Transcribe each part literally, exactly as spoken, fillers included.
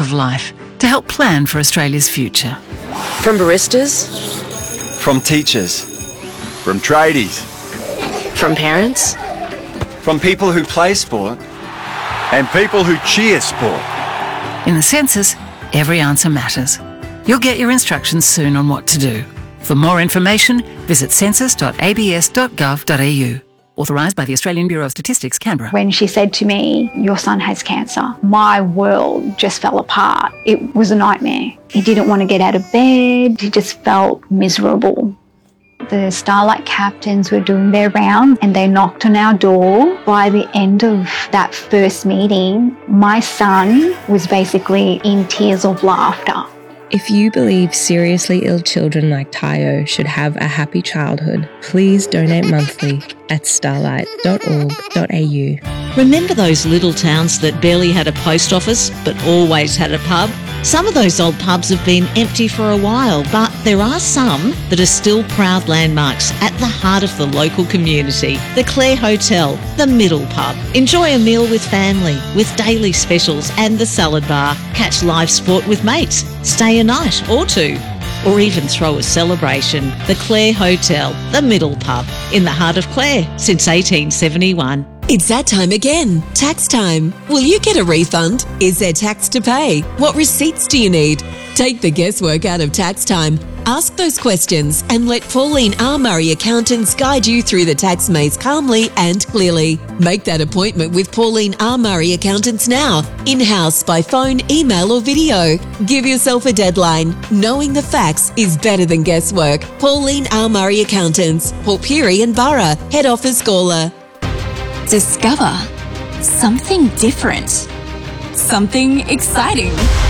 of life to help plan for Australia's future. From baristas, from teachers, from tradies, from parents, from people who play sport, and people who cheer sport. In the census, every answer matters. You'll get your instructions soon on what to do. For more information, visit census dot a b s dot gov dot a u. Authorised by the Australian Bureau of Statistics, Canberra. When she said to me, your son has cancer, my world just fell apart. It was a nightmare. He didn't want to get out of bed. He just felt miserable. The Starlight captains were doing their round and they knocked on our door. By the end of that first meeting, my son was basically in tears of laughter. If you believe seriously ill children like Tayo should have a happy childhood, please donate monthly at starlight dot org dot a u. Remember those little towns that barely had a post office but always had a pub? Some of those old pubs have been empty for a while, but there are some that are still proud landmarks at the heart of the local community. The Clare Hotel, the Middle Pub. Enjoy a meal with family, with daily specials and the salad bar. Catch live sport with mates. Stay a night or two. Or even throw a celebration. The Clare Hotel, the Middle Pub, in the heart of Clare since eighteen seventy-one. It's that time again. Tax time. Will you get a refund? Is there tax to pay? What receipts do you need? Take the guesswork out of tax time. Ask those questions and let Pauline R. Murray Accountants guide you through the tax maze calmly and clearly. Make that appointment with Pauline R. Murray Accountants now, in-house, by phone, email or video. Give yourself a deadline. Knowing the facts is better than guesswork. Pauline R. Murray Accountants, Port Pirie and Borough, Head Office Gawler. Discover something different, something exciting.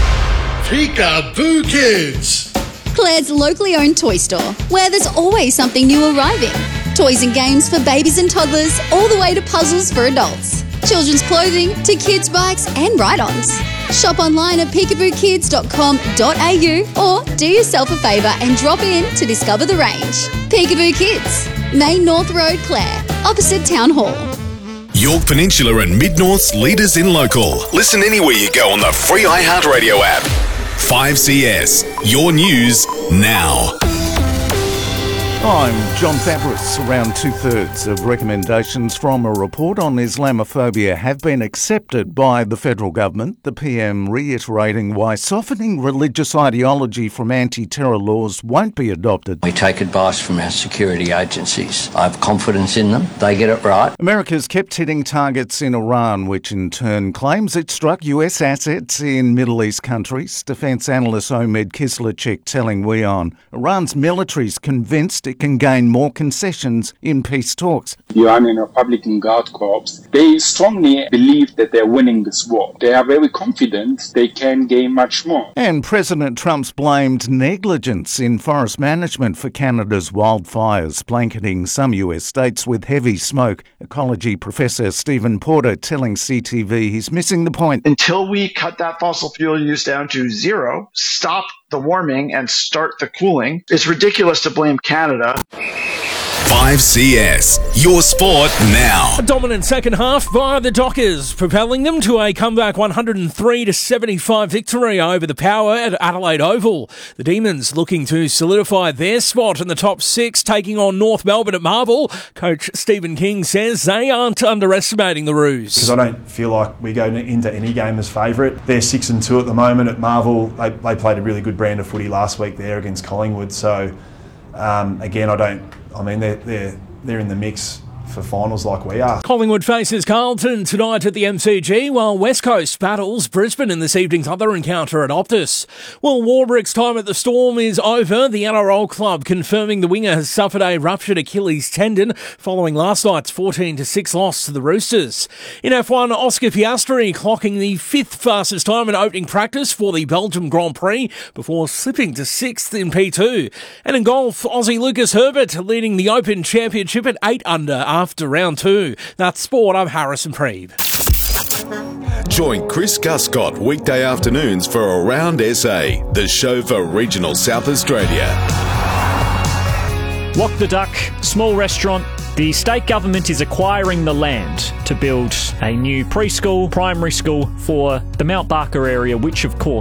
Peekaboo Kids! Claire's locally owned toy store, where there's always something new arriving. Toys and games for babies and toddlers, all the way to puzzles for adults. Children's clothing to kids' bikes and ride-ons. Shop online at peekaboo kids dot com dot a u or do yourself a favour and drop in to discover the range. Peekaboo Kids, Main North Road, Clare, opposite Town Hall. York Peninsula and Mid-North's leaders in local. Listen anywhere you go on the free iHeartRadio app. five C S, your news now. I'm John Fabris. Around two-thirds of recommendations from a report on Islamophobia have been accepted by the federal government, the P M reiterating why softening religious ideology from anti-terror laws won't be adopted. We take advice from our security agencies. I have confidence in them. They get it right. America's kept hitting targets in Iran, which in turn claims it struck U S assets in Middle East countries. Defence analyst Omed Kislachik telling WION Iran's military's convinced it can gain more concessions in peace talks. The Iranian Republican Guard Corps, they strongly believe that they're winning this war. They are very confident they can gain much more. And President Trump's blamed negligence in forest management for Canada's wildfires, blanketing some U S states with heavy smoke. Ecology professor Stephen Porter telling C T V he's missing the point. Until we cut that fossil fuel use down to zero, stop the warming and start the cooling, it's ridiculous to blame Canada. five C S, your sport now. A dominant second half by the Dockers, propelling them to a comeback one hundred three to seventy-five victory over the Power at Adelaide Oval. The Demons looking to solidify their spot in the top six, taking on North Melbourne at Marvel. Coach Stephen King says they aren't underestimating the Roos. Because I don't feel like we go into any game as favourite. They're six and two at the moment at Marvel. They, they played a really good brand of footy last week there against Collingwood. So um, again, I don't. I mean, they're they're they're in the mix for finals like we are. Collingwood faces Carlton tonight at the M C G, while West Coast battles Brisbane in this evening's other encounter at Optus. Well, Warbrick's time at the Storm is over. The N R L club confirming the winger has suffered a ruptured Achilles tendon following last night's fourteen to six loss to the Roosters. In F one, Oscar Piastri clocking the fifth fastest time in opening practice for the Belgium Grand Prix before slipping to sixth in P two. And in golf, Aussie Lucas Herbert leading the Open Championship at eight under after round two. That's sport. I'm Harrison Preeb. Join Chris Guscott weekday afternoons for Around S A, the show for regional South Australia. Walk the Duck, small restaurant. The state government is acquiring the land to build a new preschool, primary school for the Mount Barker area, which of course